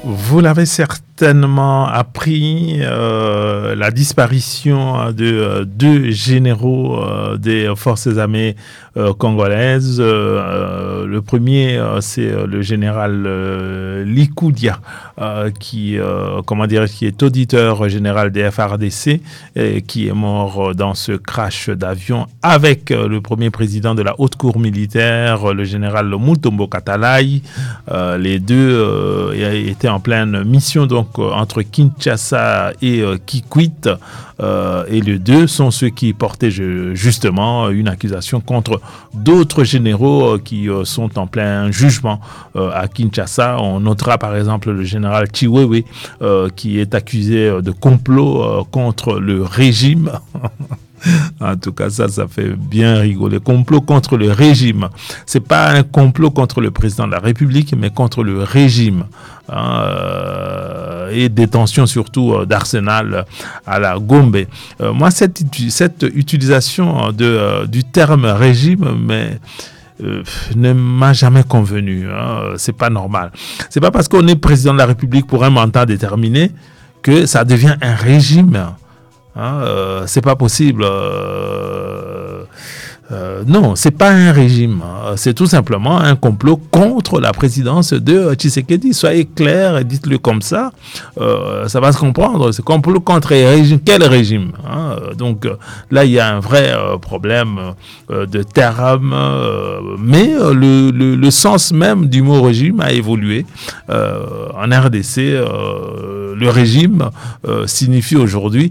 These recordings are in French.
Vous l'avez certainement appris, la disparition de deux généraux des forces armées congolaises. Le premier, c'est le général Likoudia, qui est auditeur général des FARDC, qui est mort dans ce crash d'avion avec le premier président de la haute cour militaire, le général Mutombo Katalai. Les deux étaient en pleine mission donc entre Kinshasa et Kikwit, et les deux sont ceux qui portaient justement une accusation contre d'autres généraux qui sont en plein jugement à Kinshasa. On notera par exemple le général Chiwewe qui est accusé de complot contre le régime. En tout cas, ça fait bien rigoler. Complot contre le régime. C'est pas un complot contre le président de la République, mais contre le régime. Et détention surtout d'arsenal à la Gombe. Moi, cette utilisation du terme régime, ne m'a jamais convenu. C'est pas normal. C'est pas parce qu'on est président de la République pour un mandat déterminé que ça devient un régime. C'est pas possible. Non, c'est pas un régime. C'est tout simplement un complot contre la présidence de Tshisekedi. Soyez clairs et dites-le comme ça. Ça va se comprendre. C'est complot contre un régime. Quel régime? Donc là, il y a un vrai problème de terme. Mais le sens même du mot régime a évolué. En RDC, le régime signifie aujourd'hui,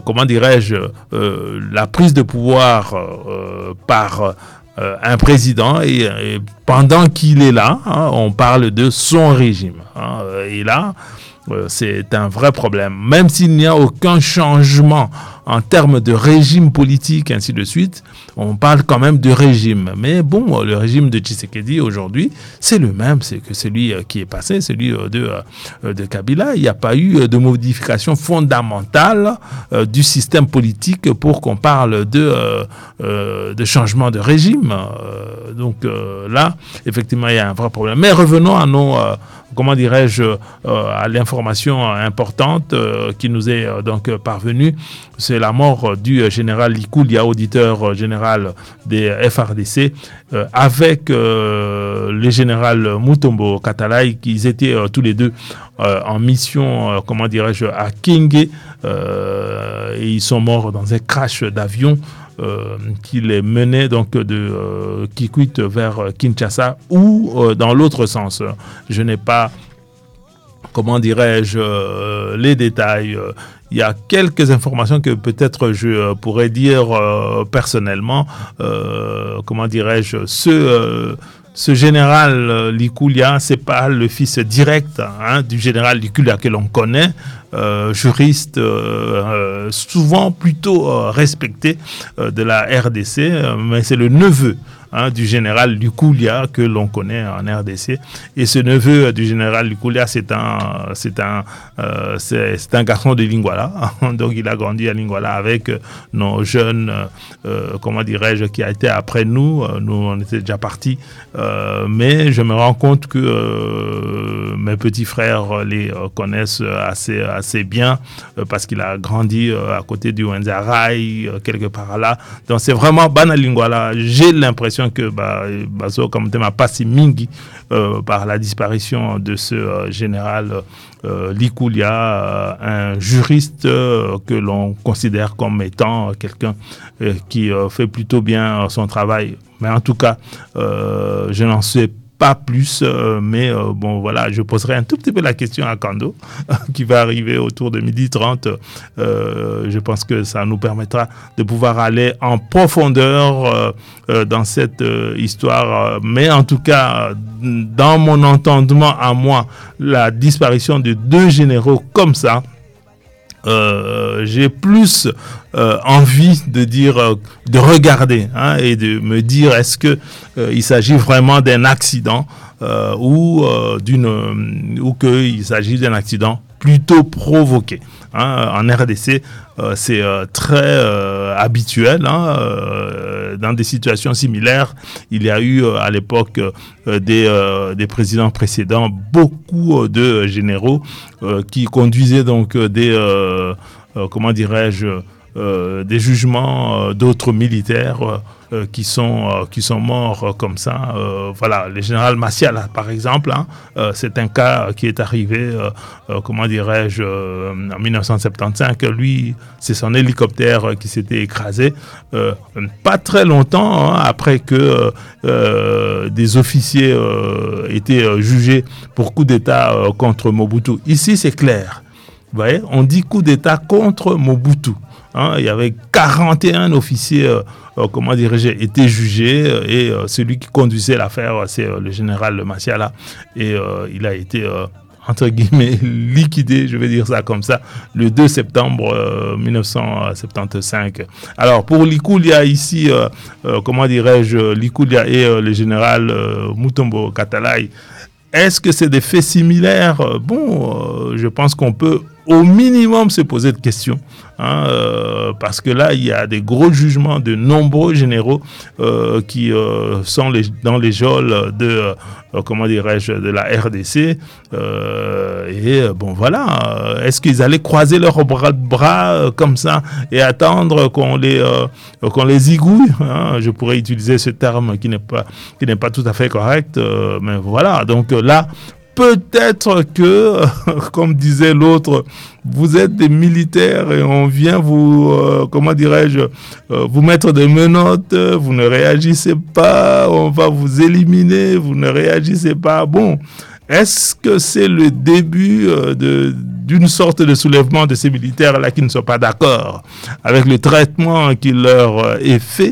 la prise de pouvoir par un président et pendant qu'il est là, on parle de son régime. Et là, c'est un vrai problème. Même s'il n'y a aucun changement en termes de régime politique, ainsi de suite, on parle quand même de régime. Mais bon, le régime de Tshisekedi aujourd'hui, c'est le même, c'est que celui qui est passé, celui de Kabila. Il n'y a pas eu de modification fondamentale du système politique pour qu'on parle de changement de régime. Donc là, effectivement, il y a un vrai problème. Mais revenons à nos... à l'information importante qui nous est donc parvenue. C'est la mort du général Likoudia, auditeur général des FARDC, avec le général Mutombo Katalai, qui étaient tous les deux en mission, à Kinge, et ils sont morts dans un crash d'avion qui les menait donc de Kikwit vers Kinshasa ou dans l'autre sens. Je n'ai pas, les détails. Il y a quelques informations que peut-être je pourrais dire personnellement. Ce général Likoudia, c'est pas le fils direct du général Likoudia que l'on connaît, juriste souvent plutôt respecté de la RDC, mais c'est le neveu du général Likoudia que l'on connaît en RDC. Et ce neveu du général Likoudia, c'est un garçon de Lingwala. Donc il a grandi à Lingwala avec nos jeunes, qui a été après nous. Nous, on était déjà partis. Mais je me rends compte que mes petits frères les connaissent assez bien parce qu'il a grandi à côté du Wenzaraï, quelque part là. Donc c'est vraiment Bana Lingwala. J'ai l'impression que Bazo Kamtema Passi Mingi par la disparition de ce général Likoudia, un juriste que l'on considère comme étant quelqu'un qui fait plutôt bien son travail. Mais en tout cas, je n'en sais pas plus, mais je poserai un tout petit peu la question à Kando, qui va arriver autour de 12h30. Je pense que ça nous permettra de pouvoir aller en profondeur dans cette histoire. Mais en tout cas, dans mon entendement à moi, la disparition de deux généraux comme ça, j'ai plus envie de dire, de regarder et de me dire est-ce que il s'agit vraiment d'un accident ou qu'il s'agit d'un accident plutôt provoqué. En RDC, c'est très habituel. dans des situations similaires. Il y a eu à l'époque des présidents précédents, beaucoup de généraux qui conduisaient donc comment dirais-je, des jugements d'autres militaires qui sont morts comme ça. Voilà, le général Massiala, par exemple, c'est un cas qui est arrivé, comment dirais-je, en 1975. Lui, c'est son hélicoptère qui s'était écrasé. Pas très longtemps après que des officiers étaient jugés pour coup d'État contre Mobutu. Ici, c'est clair. Vous voyez, on dit coup d'État contre Mobutu. Il y avait 41 officiers, comment dirais-je, étaient jugés et celui qui conduisait l'affaire, c'est le général Massiala. Et il a été, entre guillemets, liquidé, je vais dire ça comme ça, le 2 septembre 1975. Alors, pour Likulia, ici, comment dirais-je, Likulia et le général Mutombo Katalai, est-ce que c'est des faits similaires? Bon, je pense qu'on peut au minimum se poser de questions, parce que là, il y a des gros jugements de nombreux généraux qui sont dans les geôles de, comment dirais-je, de la RDC. Et bon, voilà. Est-ce qu'ils allaient croiser leurs bras comme ça et attendre qu'on les igouille, Je pourrais utiliser ce terme qui n'est pas tout à fait correct, mais voilà. Donc là, peut-être que, comme disait l'autre, vous êtes des militaires et on vient vous, comment dirais-je, vous mettre des menottes, vous ne réagissez pas, on va vous éliminer, vous ne réagissez pas. Bon, est-ce que c'est le début d'une sorte de soulèvement de ces militaires-là qui ne sont pas d'accord avec le traitement qui leur est fait?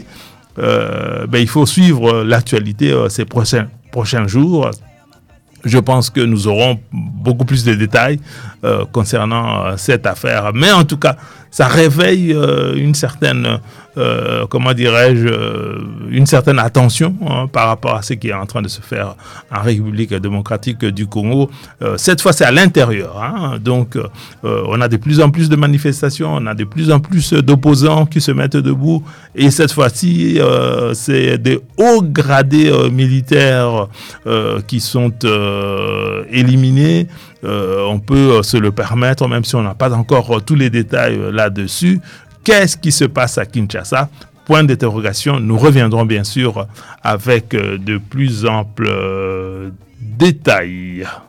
Il faut suivre l'actualité ces prochains jours. Je pense que nous aurons beaucoup plus de détails concernant cette affaire. Mais en tout cas, ça réveille une certaine, comment dirais-je, une certaine attention par rapport à ce qui est en train de se faire en République démocratique du Congo. Cette fois, c'est à l'intérieur. Donc, on a de plus en plus de manifestations, on a de plus en plus d'opposants qui se mettent debout. Et cette fois-ci, c'est des hauts gradés militaires qui sont éliminés. On peut se le permettre, même si on n'a pas encore tous les détails là-dessus. Qu'est-ce qui se passe à Kinshasa? Point d'interrogation. Nous reviendrons bien sûr avec de plus amples détails.